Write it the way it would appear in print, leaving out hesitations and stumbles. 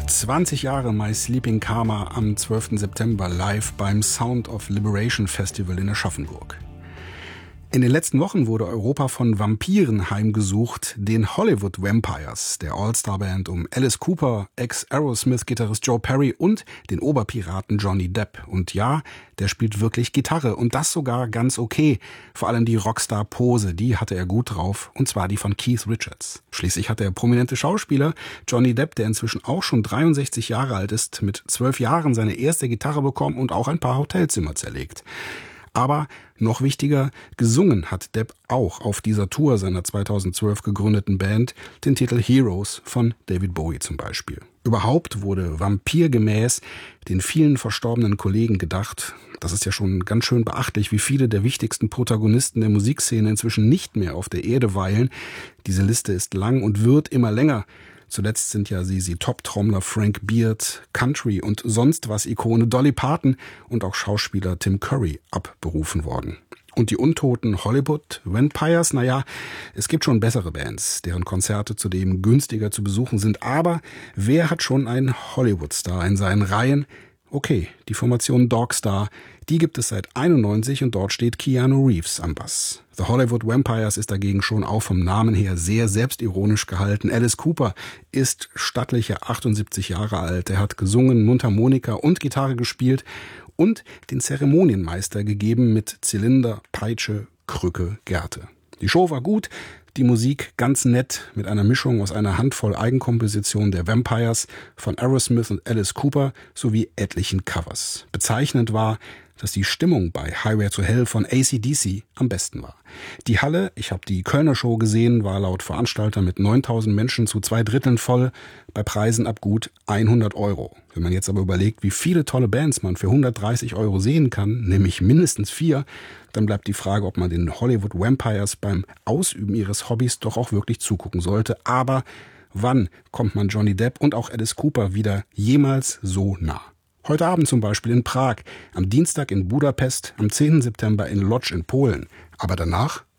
20 Jahre My Sleeping Karma am 12. September live beim Sound of Liberation Festival in Aschaffenburg. In den letzten Wochen wurde Europa von Vampiren heimgesucht, den Hollywood Vampires, der All-Star-Band um Alice Cooper, Ex-Aerosmith-Gitarrist Joe Perry und den Oberpiraten Johnny Depp. Und ja, der spielt wirklich Gitarre und das sogar ganz okay. Vor allem die Rockstar-Pose, die hatte er gut drauf, und zwar die von Keith Richards. Schließlich hat der prominente Schauspieler Johnny Depp, der inzwischen auch schon 63 Jahre alt ist, mit 12 Jahren seine erste Gitarre bekommen und auch ein paar Hotelzimmer zerlegt. Aber noch wichtiger, gesungen hat Depp auch auf dieser Tour seiner 2012 gegründeten Band den Titel Heroes von David Bowie zum Beispiel. Überhaupt wurde vampirgemäß den vielen verstorbenen Kollegen gedacht. Das ist ja schon ganz schön beachtlich, wie viele der wichtigsten Protagonisten der Musikszene inzwischen nicht mehr auf der Erde weilen. Diese Liste ist lang und wird immer länger. Zuletzt sind ja sie Top-Trommler Frank Beard, Country- und sonst was Ikone Dolly Parton und auch Schauspieler Tim Curry abberufen worden. Und die untoten Hollywood Vampires, naja, es gibt schon bessere Bands, deren Konzerte zudem günstiger zu besuchen sind. Aber wer hat schon einen Hollywood-Star in seinen Reihen? Okay, die Formation Dogstar, die gibt es seit 91 und dort steht Keanu Reeves am Bass. The Hollywood Vampires ist dagegen schon auch vom Namen her sehr selbstironisch gehalten. Alice Cooper ist stattliche 78 Jahre alt. Er hat gesungen, Mundharmonika und Gitarre gespielt und den Zeremonienmeister gegeben mit Zylinder, Peitsche, Krücke, Gerte. Die Show war gut. Die Musik ganz nett mit einer Mischung aus einer Handvoll Eigenkompositionen der Vampires, von Aerosmith und Alice Cooper sowie etlichen Covers. Bezeichnend war, dass die Stimmung bei Highway to Hell von AC/DC am besten war. Die Halle, ich habe die Kölner Show gesehen, war laut Veranstalter mit 9.000 Menschen zu 2/3 voll, bei Preisen ab gut 100 €. Wenn man jetzt aber überlegt, wie viele tolle Bands man für 130 € sehen kann, nämlich mindestens 4, dann bleibt die Frage, ob man den Hollywood Vampires beim Ausüben ihres Hobbys doch auch wirklich zugucken sollte. Aber wann kommt man Johnny Depp und auch Alice Cooper wieder jemals so nah? Heute Abend zum Beispiel in Prag, am Dienstag in Budapest, am 10. September in Lodz in Polen. Aber danach